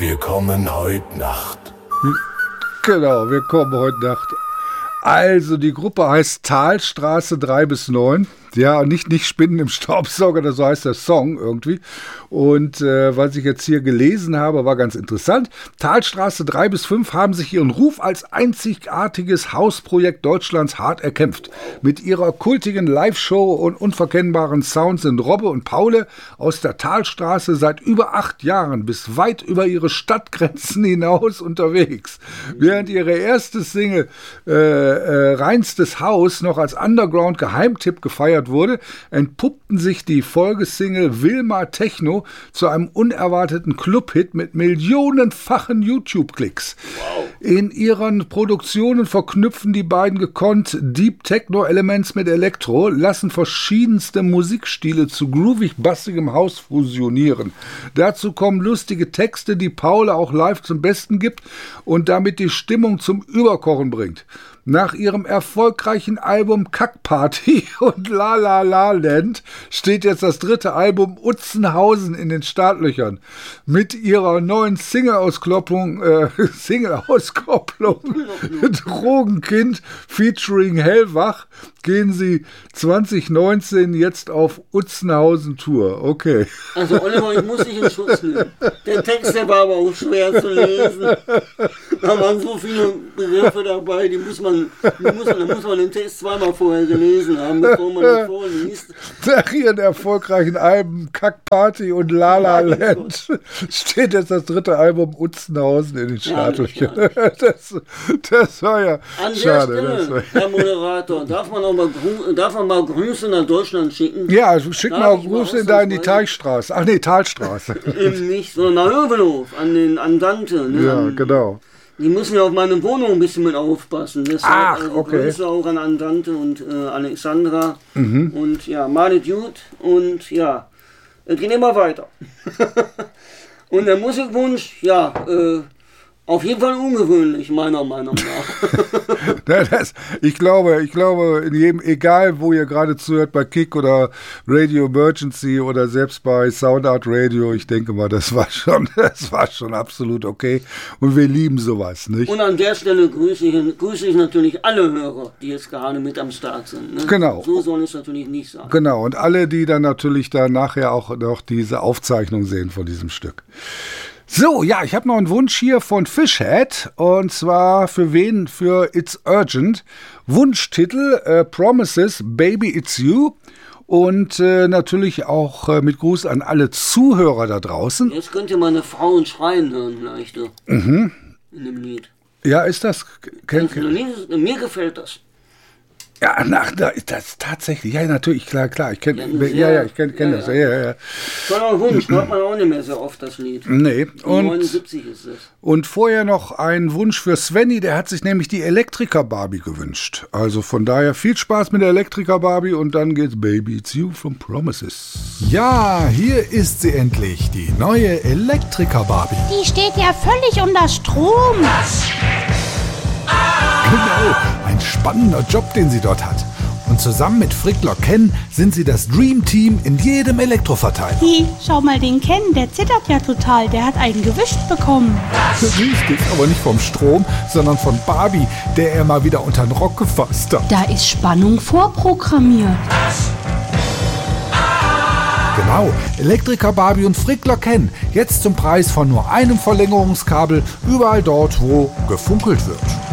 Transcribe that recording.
Wir kommen heute Nacht. Genau, wir kommen heute Nacht. Also, die Gruppe heißt Talstraße 3-9. Ja, nicht Spinnen im Staubsauger, das so heißt der Song irgendwie. Und was ich jetzt hier gelesen habe, war ganz interessant. Talstraße 3-5 haben sich ihren Ruf als einzigartiges Hausprojekt Deutschlands hart erkämpft. Mit ihrer kultigen Live-Show und unverkennbaren Sounds sind Robbe und Paule aus der Talstraße seit über 8 Jahren bis weit über ihre Stadtgrenzen hinaus unterwegs. Während ihre erste Single Reinstes Haus noch als Underground-Geheimtipp gefeiert wurde, entpuppten sich die Folgesingle Wilma Techno zu einem unerwarteten Clubhit mit millionenfachen YouTube-Klicks. Wow. In ihren Produktionen verknüpfen die beiden gekonnt Deep Techno-Elements mit Elektro, lassen verschiedenste Musikstile zu groovig-bassigem Haus fusionieren. Dazu kommen lustige Texte, die Paula auch live zum Besten gibt und damit die Stimmung zum Überkochen bringt. Nach ihrem erfolgreichen Album Kackparty und La La La Land steht jetzt das 3. Album Utzenhausen in den Startlöchern. Mit ihrer neuen Single-Auskopplung Drogenkind featuring Hellwach gehen sie 2019 jetzt auf Utzenhausen Tour. Okay. Also Oliver, ich muss dich in Schutz nehmen. Der Text, der war aber auch schwer zu lesen. Da waren so viele Begriffe dabei, da muss man den Text zweimal vorher gelesen haben, bevor man das vorliest. Nach ihren erfolgreichen Alben Kackparty und La La Land steht jetzt das 3. Album Utzenhausen in den Startlöchern. Das war ja an schade. Der Stelle, Herr Moderator, darf man mal Grüße nach Deutschland schicken? Ja, schick mal Grüße in die Teichstraße. Ach nee, Talstraße. Eben nicht, sondern nach Hövelhof, an Dante. Ne? Ja, genau. Die müssen ja auf meine Wohnung ein bisschen mit aufpassen. Deshalb okay. Grüße auch an Andante und Alexandra und ja, Malet Jud und ja, es geht immer weiter. Und der Musikwunsch, ja, auf jeden Fall ungewöhnlich, meiner Meinung nach. Ich glaube, in jedem, egal wo ihr gerade zuhört, bei Kick oder Radio Emergency oder selbst bei Soundart Radio, ich denke mal, das war schon absolut okay. Und wir lieben sowas, nicht? Und an der Stelle grüße ich natürlich alle Hörer, die jetzt gerade mit am Start sind. Ne? Genau. So soll es natürlich nicht sein. Genau, und alle, die dann natürlich dann nachher auch noch diese Aufzeichnung sehen von diesem Stück. So, ja, ich habe noch einen Wunsch hier von Fishhead und zwar für wen? Für It's Urgent. Wunschtitel Promises, Baby It's You und natürlich auch mit Gruß an alle Zuhörer da draußen. Jetzt könnt ihr meine Frauen schreien hören vielleicht in dem Lied. Ja, ist das? Mir gefällt das. Ja, das tatsächlich, ja, natürlich, klar, ich kenne das, ja. Toller Wunsch, hört man auch nicht mehr so oft das Lied. Nee, und 79 ist es. Und vorher noch ein Wunsch für Svenny, der hat sich nämlich die Elektriker-Barbie gewünscht. Also von daher viel Spaß mit der Elektriker-Barbie und dann geht's Baby It's You from Promises. Ja, hier ist sie endlich, die neue Elektriker-Barbie. Die steht ja völlig unter Strom. Was? Genau, ein spannender Job, den sie dort hat. Und zusammen mit Frickler Ken sind sie das Dream Team in jedem Elektroverteiler. Schau mal den Ken, der zittert ja total. Der hat einen gewischt bekommen. Richtig, aber nicht vom Strom, sondern von Barbie, der er mal wieder unter den Rock gefasst hat. Da ist Spannung vorprogrammiert. Genau, Elektriker Barbie und Frickler Ken. Jetzt zum Preis von nur einem Verlängerungskabel, überall dort, wo gefunkelt wird.